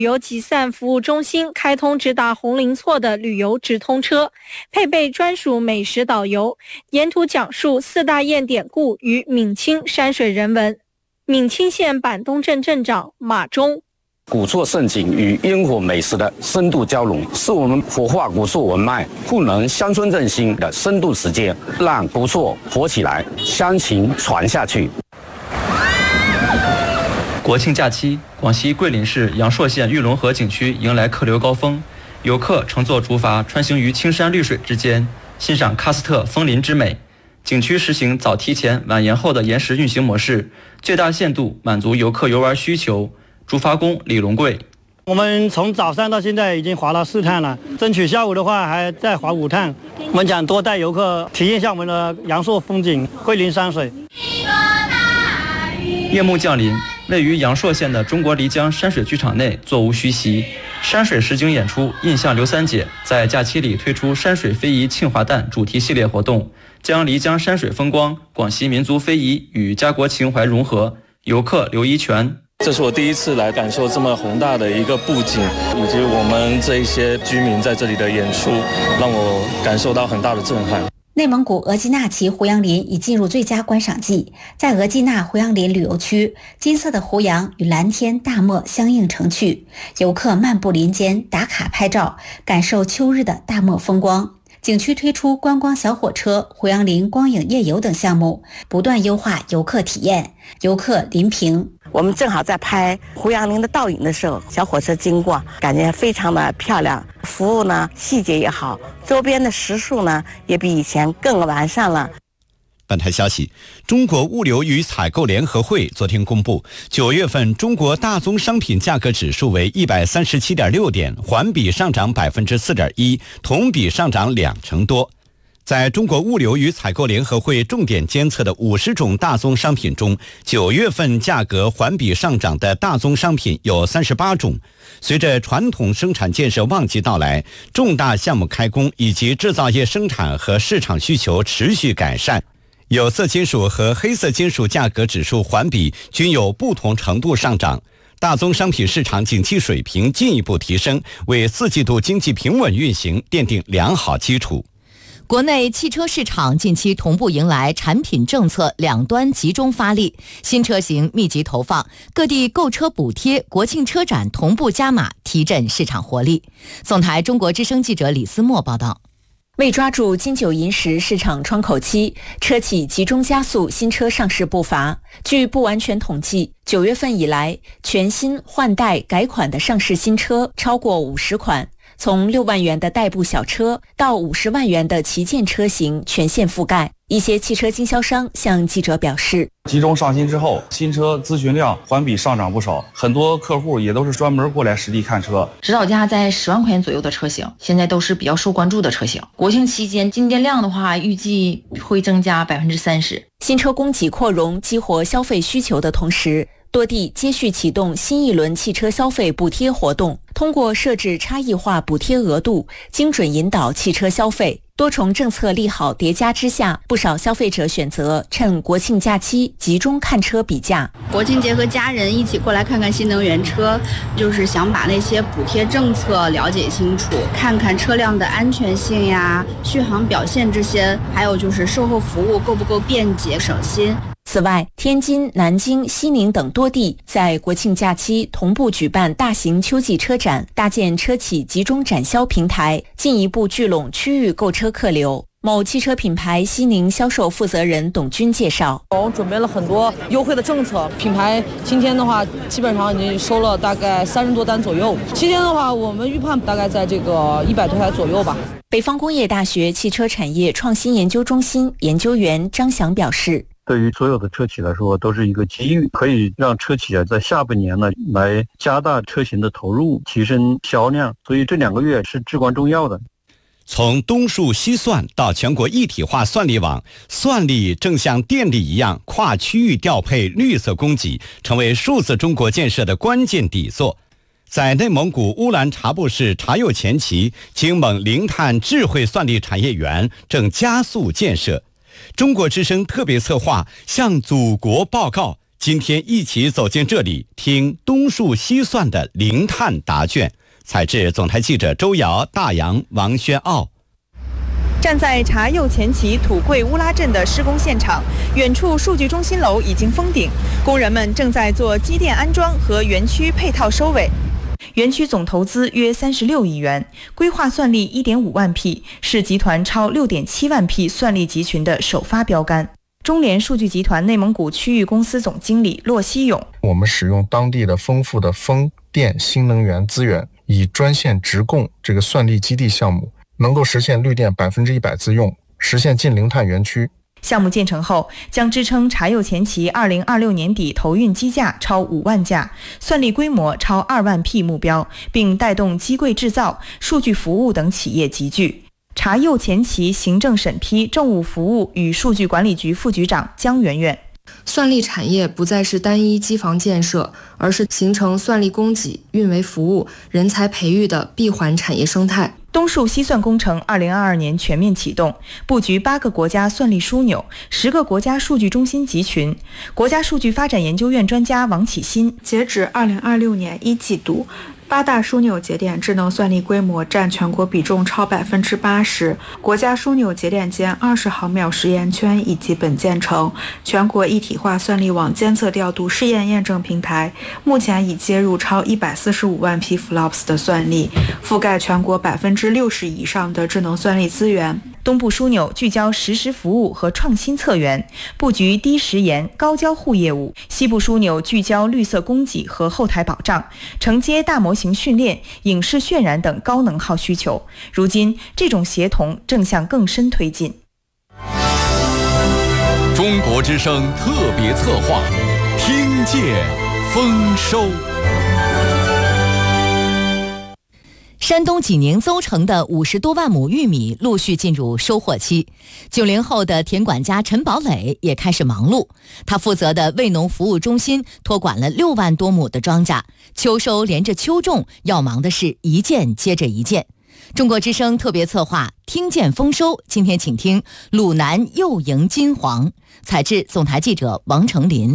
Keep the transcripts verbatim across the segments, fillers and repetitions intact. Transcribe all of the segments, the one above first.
旅游集散服务中心开通直达红林错的旅游直通车，配备专属美食导游，沿途讲述四大堰典故与闽清山水人文。闽清县板东镇镇长马忠， 古厝盛景与烟火美食的深度交融，是我们活化古厝文脉、赋能乡村振兴的深度实践，让古厝活起来，乡情传下去。 国庆假期，广西桂林市阳朔县玉龙河景区迎来客流高峰，游客乘坐竹筏穿行于青山绿水之间，欣赏喀斯特枫林之美。景区实行早提前晚延后的延时运行模式，最大限度满足游客游玩需求。竹筏工李龙贵， 我们从早上到现在已经划了四趟了，争取下午的话还再划五趟。我们想多带游客体验一下我们的阳朔风景、桂林山水。 夜幕降临，位于阳朔县的中国漓江山水剧场内座无虚席，山水实景演出《印象刘三姐》在假期里推出山水非遗庆华诞主题系列活动，将漓江山水风光、广西民族非遗与家国情怀融合。游客刘一全， 这是我第一次来感受这么宏大的一个布景，以及我们这一些居民在这里的演出，让我感受到很大的震撼。 内蒙古额济纳旗胡杨林已进入最佳观赏季，在额济纳胡杨林旅游区，金色的胡杨与蓝天大漠相映成趣，游客漫步林间打卡拍照，感受秋日的大漠风光。景区推出观光小火车、胡杨林光影夜游等项目，不断优化游客体验。游客林平， 我们正好在拍胡杨林的倒影的时候，小火车经过，感觉非常的漂亮，服务呢细节也好，周边的食宿呢也比以前更完善了。 本台消息，中国物流与采购联合会昨天公布，九月份中国大宗商品价格指数为一百三十七点六点，环比上涨百分之四点一，同比上涨两成多。在中国物流与采购联合会重点监测的五十种大宗商品中，九月份价格环比上涨的大宗商品有三十八种。随着传统生产建设旺季到来，重大项目开工以及制造业生产和市场需求持续改善，有色金属和黑色金属价格指数环比均有不同程度上涨，大宗商品市场景气水平进一步提升，为四季度经济平稳运行奠定良好基础。 国内汽车市场近期同步迎来产品政策两端集中发力，新车型密集投放，各地购车补贴、国庆车展同步加码，提振市场活力。总台中国之声记者李思墨报道。 为抓住金九银十市场窗口期，车企集中加速新车上市步伐。据不完全统计，九月份以来，全新换代改款的上市新车超过五十款，从六万元的代步小车到五十万元的旗舰车型全线覆盖。一些汽车经销商向记者表示， 集中上新之后，新车咨询量环比上涨不少，很多客户也都是专门过来实地看车。 指导价在十万块钱左右的车型，现在都是比较受关注的车型。国庆期间进店量的话，预计会增加百分之三十。 新车供给扩容，激活消费需求的同时，多地接续启动新一轮汽车消费补贴活动，通过设置差异化补贴额度，精准引导汽车消费。多重政策利好叠加之下，不少消费者选择趁国庆假期集中看车比价。 国庆节和家人一起过来看看新能源车，就是想把那些补贴政策了解清楚，看看车辆的安全性呀、续航表现这些，还有就是售后服务够不够便捷省心。 此外，天津、南京、西宁等多地在国庆假期同步举办大型秋季车展，搭建车企集中展销平台，进一步聚拢区域购车客流。某汽车品牌西宁销售负责人董军介绍， 我们准备了很多优惠的政策，品牌今天的话基本上已经收了大概三十多单左右，期间的话我们预判大概在这个一百多台左右吧。 北方工业大学汽车产业创新研究中心研究员张翔表示， 对于所有的车企来说都是一个机遇，可以让车企啊在下半年呢来加大车型的投入，提升销量，所以这两个月是至关重要的。 从东数西算到全国一体化算力网，算力正像电力一样跨区域调配绿色供给，成为数字中国建设的关键底座。在内蒙古乌兰察布市察右前旗，京蒙零碳智慧算力产业园正加速建设。中国之声特别策划向祖国报告， 今天一起走进这里，听东树西算的零碳答卷。采制总台记者周瑶、大洋、王宣傲。 站在茶釉前旗土贵乌拉镇的施工现场，远处数据中心楼已经封顶，工人们正在做机电安装和园区配套收尾。园区总投资约三十六亿元，规划算力 一点五万匹，是集团超 六点七万匹算力集群的首发标杆。中联数据集团内蒙古区域公司总经理骆希勇： 我们使用当地的丰富的风电新能源资源，以专线直供这个算力基地项目，能够实现绿电百分之一百自用，实现近零碳园区。 项目建成后，将支撑茶釉前旗二零二六年底投运机架超五万架，算力规模超二万匹目标，并带动机柜制造、数据服务等企业集聚。茶釉前旗行政审批政务服务与数据管理局副局长姜媛媛： 算力产业不再是单一机房建设，而是形成算力供给、运维服务、人才培育的闭环产业生态。 东数西算工程二零二二年全面启动，布局八个国家算力枢纽，十个国家数据中心集群。国家数据发展研究院专家王启新： 截止二零二六年一季度，八大枢纽节点智能算力规模占全国比重超百分之八十，国家枢纽节点间二十毫秒实验圈已基本建成，全国一体化算力网监测调度试验验证平台目前已接入超一百四十五万匹 F L O P S 的算力，覆盖全国百分之六十以上的智能算力资源。 东部枢纽聚焦实时服务和创新策源，布局低时延、高交互业务；西部枢纽聚焦绿色供给和后台保障，承接大模型训练、影视渲染等高能耗需求。如今，这种协同正向更深推进。 中国之声特别策划，听见丰收。 山东济宁邹城的五十多万亩玉米陆续进入收获期，九零后的田管家陈宝磊也开始忙碌。他负责的卫农服务中心托管了六万多亩的庄稼，秋收连着秋种，要忙的是一件接着一件。中国之声特别策划听见丰收，今天请听鲁南又迎金黄，采制总台记者王成林。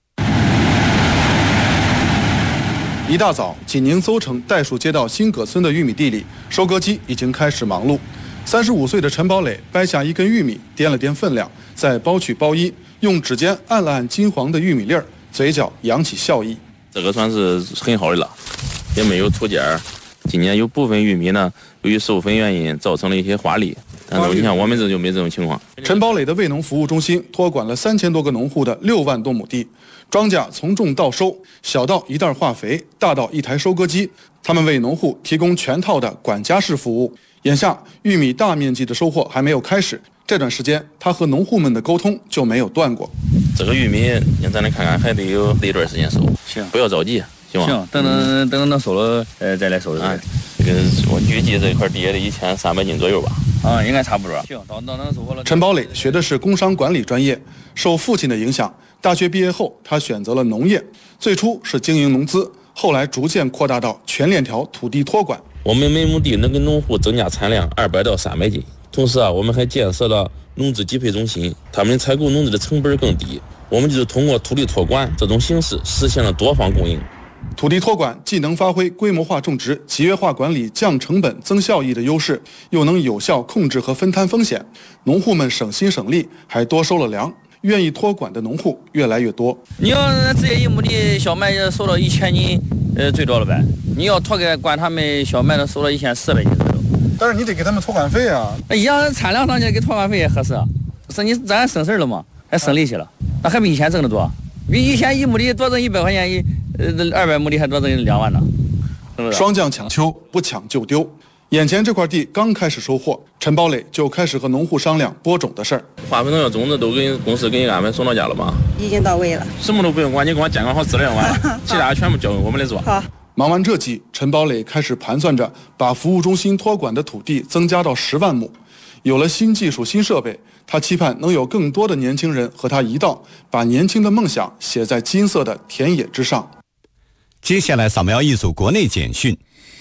一大早，济宁邹城代数街道新葛村的玉米地里，收割机已经开始忙碌。三十五岁的陈宝磊掰下一根玉米，掂了掂分量，再包取包衣，用指尖按了按金黄的玉米粒儿，嘴角扬起笑意。 这个算是很好的了，也没有土尖儿。今年有部分玉米呢，由于授粉原因造成了一些花粒，但是你看我们这就没这种情况。 陈宝磊的卫农服务中心托管了三千多个农户的六万多亩地，庄稼从种到收，小到一袋化肥，大到一台收割机，他们为农户提供全套的管家式服务。眼下玉米大面积的收获还没有开始，这段时间他和农户们的沟通就没有断过。 这个玉米咱来看看，还得有得一段时间收，行，不要着急，行吗？ 行，等等等等收了，呃，再来收的。 哎，这个我预计这块地也得一千三百斤左右吧。 啊，应该差不多。行，到到能收获了。 陈宝磊学的是工商管理专业，受父亲的影响，大学毕业后他选择了农业，最初是经营农资，后来逐渐扩大到全链条土地托管。 我们每亩地能给农户增加产量二百到三百斤，同时啊，我们还建设了农资集配中心，他们采购农资的成本更低。我们就是通过土地托管这种形式实现了多方供应。 土地托管既能发挥规模化种植、集约化管理、降成本、增效益的优势，又能有效控制和分摊风险。农户们省心省力，还多收了粮。愿意托管的农户越来越多。 你要直接一亩地小麦收到一千斤，呃，最多了呗。你要托给管他们小麦的，收到一千四百斤左右。 但是你得给他们托管费啊。 那一样产量上去给托管费也合适啊。是你咱省事儿了嘛，还省利息了，那还比以前挣得多。比以前一亩地多挣一百块钱，一呃二百亩地还多挣两万呢。是不是？ 双降抢秋，不抢就丢。眼前这块地刚开始收获，陈宝磊就开始和农户商量播种的事儿。 化肥农药种子都给公司给你安排送到家了吗？ 已经到位了， 什么都不用管，你给我监管好质量完了，其他全部交给我们来做。 好。 忙完这季，陈宝磊开始盘算着把服务中心托管的土地增加到十万亩。有了新技术、新设备，他期盼能有更多的年轻人和他一道，把年轻的梦想写在金色的田野之上。 接下来扫描一组国内简讯。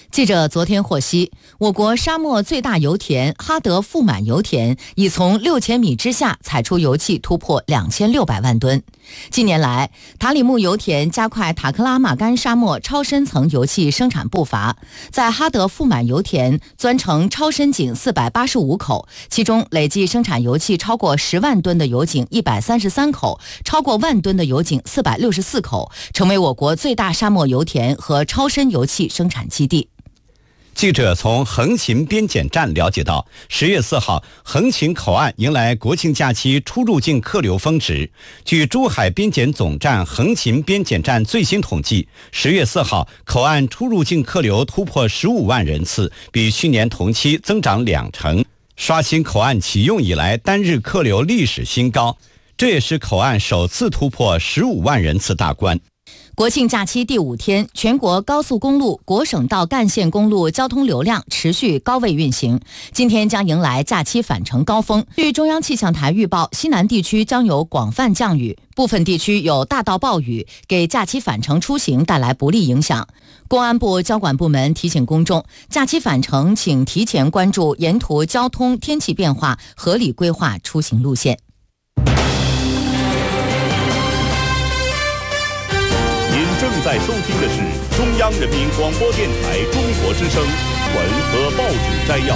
记者昨天获悉，我国沙漠最大油田哈德富满油田已从六千米之下采出油气突破两千六百万吨。近年来，塔里木油田加快塔克拉玛干沙漠超深层油气生产步伐，在哈德富满油田钻成超深井四百八十五口，其中累计生产油气超过十万吨的油井一百三十三口，超过万吨的油井四百六十四口，成为我国最大沙漠油田和超深油气生产基地。 记者从横琴边检站了解到，十月四号，横琴口岸迎来国庆假期出入境客流峰值。据珠海边检总站横琴边检站最新统计，十月四号口岸出入境客流突破十五万人次，比去年同期增长两成，刷新口岸启用以来单日客流历史新高。这也是口岸首次突破十五万人次大关。 国庆假期第五天，全国高速公路、国省道干线公路交通流量持续高位运行。今天将迎来假期返程高峰。据中央气象台预报，西南地区将有广泛降雨，部分地区有大到暴雨，给假期返程出行带来不利影响。公安部交管部门提醒公众，假期返程请提前关注沿途交通、天气变化，合理规划出行路线。 正在收听的是中央人民广播电台中国之声文和报纸摘要。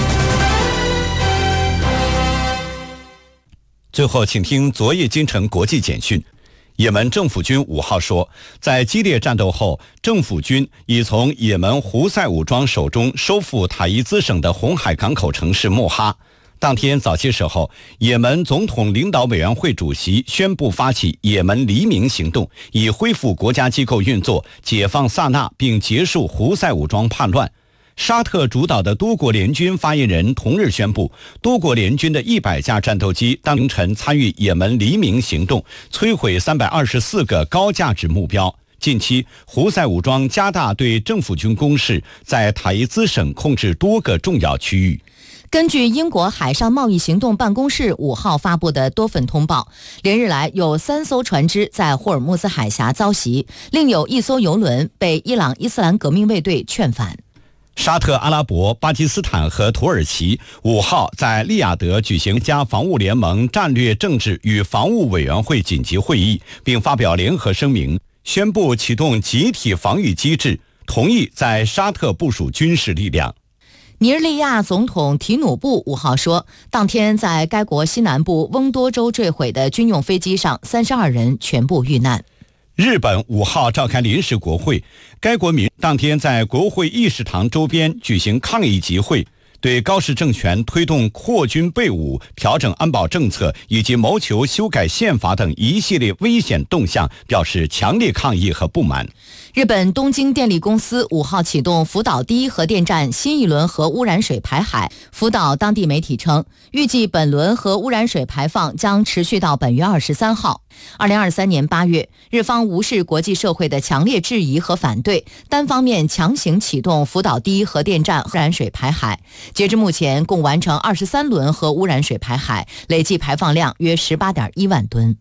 最后，请听昨夜今晨国际简讯。也门政府军五号说，在激烈战斗后，政府军已从也门胡塞武装手中收复塔伊兹省的红海港口城市莫哈。当天早些时候，也门总统领导委员会主席宣布发起也门黎明行动，以恢复国家机构运作，解放萨那，并结束胡塞武装叛乱。沙特主导的多国联军发言人同日宣布，多国联军的一百架战斗机当凌晨参与也门黎明行动，摧毁三百二十四个高价值目标。近期，胡塞武装加大对政府军攻势，在塔伊兹省控制多个重要区域。 根据英国海上贸易行动办公室五号发布的多份通报，连日来有三艘船只在霍尔木兹海峡遭袭，另有一艘油轮被伊朗伊斯兰革命卫队劝返。 沙特阿拉伯、巴基斯坦和土耳其五号在利雅得举行加防务联盟战略政治与防务委员会紧急会议，并发表联合声明，宣布启动集体防御机制，同意在沙特部署军事力量。 尼日利亚总统提努布五号说，当天在该国西南部翁多州坠毁的军用飞机上，三十二人全部遇难。 日本五号召开临时国会，该国民当天在国会议事堂周边举行抗议集会，对高市政权推动扩军备武、调整安保政策以及谋求修改宪法等一系列危险动向表示强烈抗议和不满。 日本东京电力公司五号启动福岛第一核电站新一轮核污染水排海。福岛当地媒体称，预计本轮核污染水排放将持续到本月二十三号。二零二三年八月，日方无视国际社会的强烈质疑和反对，单方面强行启动福岛第一核电站污染水排海。截至目前，共完成二十三轮核污染水排海，累计排放量约十八点一万吨。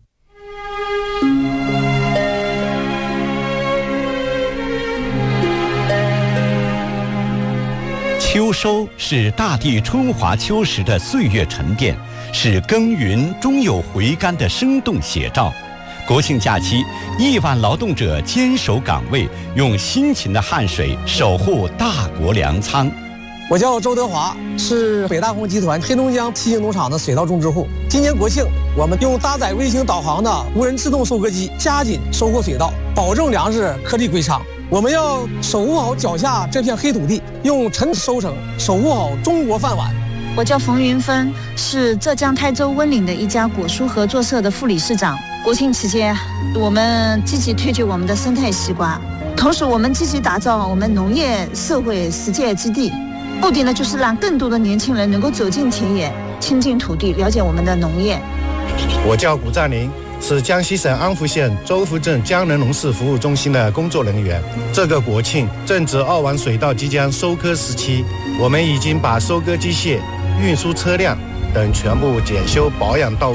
秋收是大地春华秋实的岁月沉淀，是耕耘终有回甘的生动写照。国庆假期，亿万劳动者坚守岗位，用辛勤的汗水守护大国粮仓。 我叫周德华，是北大红集团黑龙江西兴农场的水稻种植户。今年国庆，我们用搭载卫星导航的无人自动收割机，加紧收获水稻，保证粮食颗粒归仓。我们要守护好脚下这片黑土地，用沉收成守护好中国饭碗。 我叫冯云芬，是浙江台州温岭的一家果蔬合作社的副理事长。国庆期间，我们积极推举我们的生态西瓜，同时我们积极打造我们农业社会实践基地，目的呢就是让更多的年轻人能够走进田野，亲近土地，了解我们的农业。 我叫古占林，是江西省安福县周福镇江仁农事服务中心的工作人员。这个国庆正值二王水稻即将收割时期，我们已经把收割机械、运输车辆等全部检修保养到位，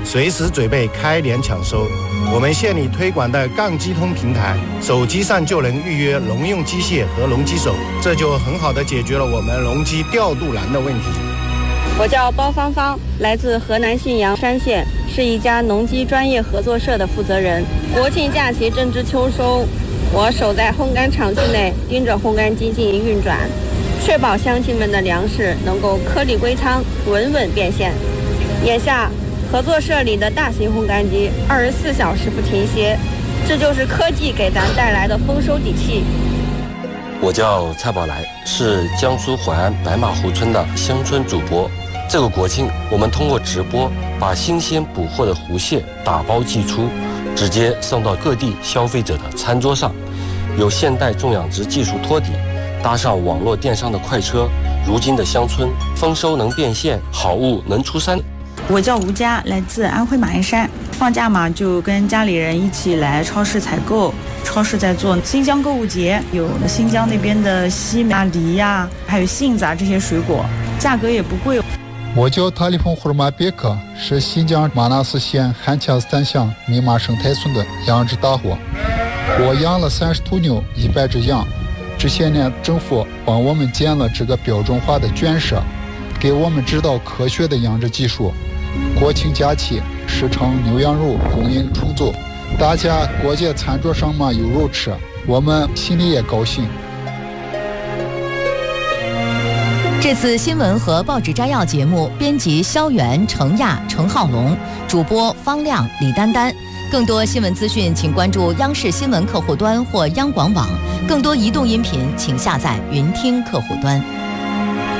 随时准备开联抢收。我们县里推广的杠机通平台，手机上就能预约农用机械和农机手，这就很好的解决了我们农机调度难的问题。 我叫包芳芳，来自河南信阳山县，是一家农机专业合作社的负责人。国庆假期正值秋收，我守在烘干厂区内，盯着烘干机进行运转，确保乡亲们的粮食能够颗粒归仓，稳稳变现。眼下合作社里的大型烘干机二十四小时不停歇，这就是科技给咱带来的丰收底气。 我叫蔡宝来，是江苏淮安白马湖村的乡村主播。这个国庆，我们通过直播把新鲜捕获的湖蟹打包寄出，直接送到各地消费者的餐桌上。有现代种养殖技术托底，搭上网络电商的快车，如今的乡村丰收能变现，好物能出山。 我叫吴佳，来自安徽马鞍山。放假嘛，就跟家里人一起来超市采购。超市在做新疆购物节，有新疆那边的西梅啊、梨呀，还有杏子啊这些水果，价格也不贵。 我叫塔里蓬胡尔马别克，是新疆玛纳斯县汉恰三乡密码生态村的养殖大户。我养了三十头牛，一百只羊。这些年政府帮我们建了这个标准化的圈舍，给我们指导科学的养殖技术。国庆假期，市场牛羊肉供应充足，大家过节餐桌上嘛有肉吃，我们心里也高兴。 这次新闻和报纸摘要节目，编辑肖元、程亚、程浩龙，主播方亮、李丹丹。更多新闻资讯，请关注央视新闻客户端或央广网。更多移动音频，请下载云听客户端。